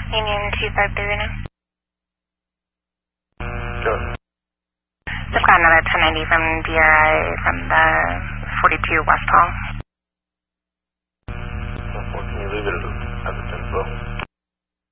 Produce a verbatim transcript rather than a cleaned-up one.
Union two five three now. Sure. Just got another ten ninety from D R I from the forty-two West Hall.